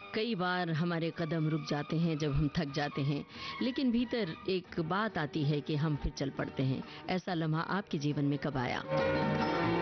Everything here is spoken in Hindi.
कई बार हमारे कदम रुक जाते हैं जब हम थक जाते हैं, लेकिन भीतर एक बात आती है कि हम फिर चल पड़ते हैं। ऐसा लम्हा आपके जीवन में कब आया?